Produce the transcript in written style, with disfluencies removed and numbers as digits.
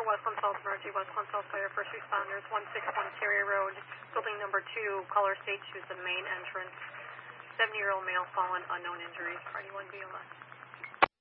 for Westland South Emergency, Westland South Fire, first responders, 161 Carrier Road, building number 2, caller states use the main entrance. 70-year-old male fallen, unknown injuries, party 1 BLS.